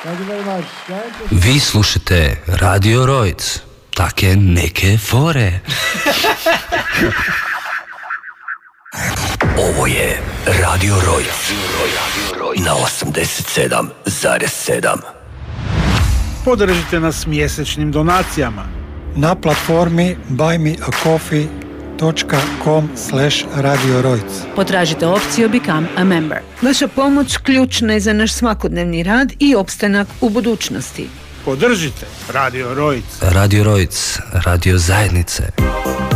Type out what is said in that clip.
Vi slušate Radio Rojc. Take neke fore. Ovo je Radio Rojc na 87,7. Podržite nas mjesečnim donacijama na platformi buymeacoffee.com/Radio Rojc. Potražite opciju Become a Member. Vaša pomoć ključna je za naš svakodnevni rad i opstanak u budućnosti. Podržite Radio Rojc. Radio Rojc, radio zajednice.